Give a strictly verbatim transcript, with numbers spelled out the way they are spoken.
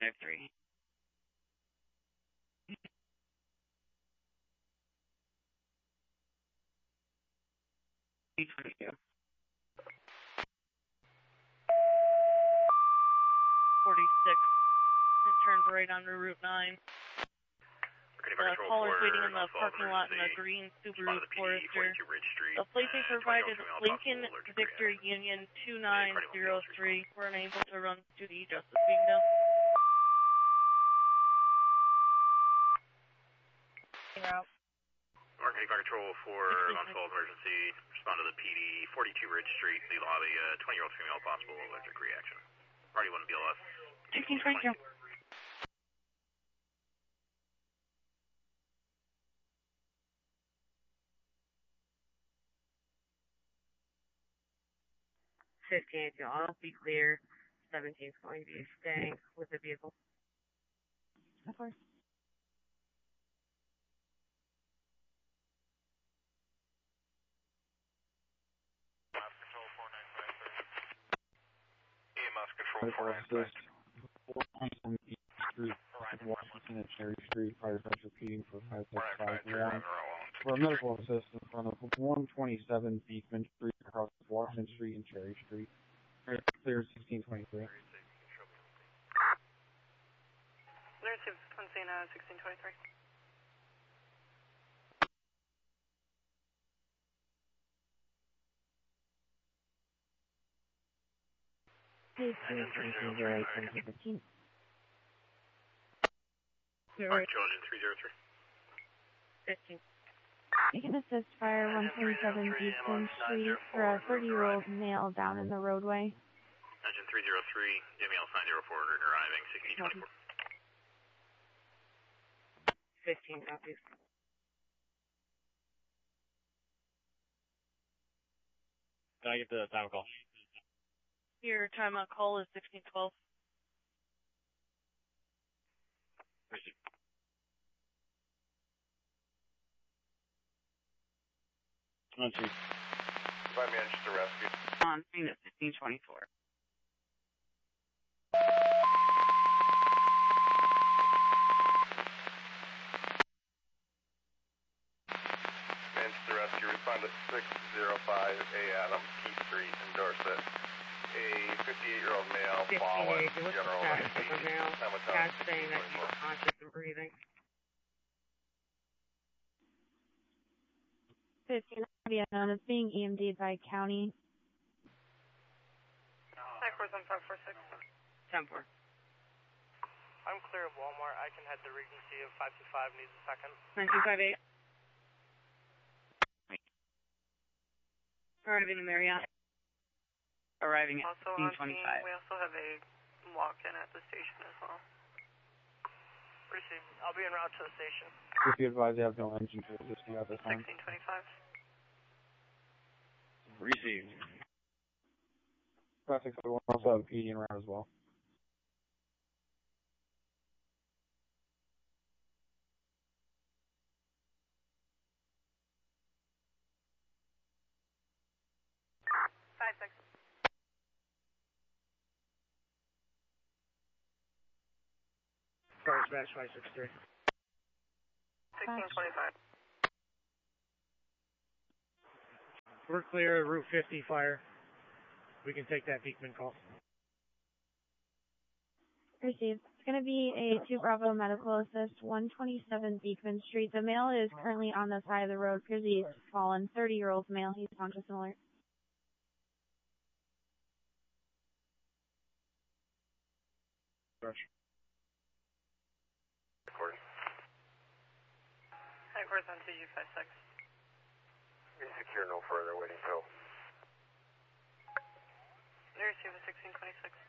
five three. twenty-two. forty-six, and turns right onto Route nine. The caller is waiting in the parking lot in a green Subaru Forester. The plate they provided, Lincoln Victor Union two nine zero three. We're unable to run to the Justice Kingdom. Route. Marketing Fire Control for one twelve emergency. Respond to the P D, forty-two Ridge Street. Lead lobby, uh, twenty-year-old female, possible electric reaction. Party one B L S. sixteen twenty-two. fifteen, I'll be clear. seventeen is going to be staying with the vehicle. Of course. E M S Control four nine five three. Street, Washington and Cherry Street, fire pressure repeating for five six five one. For medical assist in front of one twenty-seven Beekman Street, across Washington Street and Cherry Street. Clear sixteen twenty-three. Clear sixteen twenty-three. Hey, three zero zero eight fifteen. Mark Children three zero three. fifteen. You can assist fire one twenty-seven Beekman Street for a thirty-year-old male down in the roadway. Engine three zero three, Jimmy L nine zero four, arriving sixteen twenty-four. fifteen copies. Can I get the time call? Your timeout call is sixteen twelve. Appreciate it. On chief. Five minutes to rescue. On scene at sixteen twenty-four. Managed to rescue. Respond to six zero five A Adam Key Street in Dorset. A fifty-eight-year-old male fallen. fifty-eight, what's the General status of the male? Hamilton. Guy's saying that he's conscious and breathing. fifteen, Vietnam is being E M D'd by county. Nine four seven five four six. ten four. I'm clear of Walmart. I can head to Regency of five two five. Needs a second. nineteen fifty-eight. Arriving in Marriott. Arriving at Also sixteen on twenty-five. scene, we also have a walk-in at the station as well. Receive. I'll be en route to the station. If you advise you have no engine to assist you at this time. sixteen twenty-five. Received. five six one also have a P D in route as well. Five six. Fire smash five six three. sixteen twenty-five. We're clear of Route fifty fire. We can take that Beekman call. Received. It's going to be a two Bravo medical assist, one twenty-seven Beekman Street. The male is currently on the side of the road because he's fallen. thirty-year-old male. He's conscious and alert. Rush. Recording. Headquarters on two U five six. Be secure no further, waiting till. They receive a sixteen twenty-six.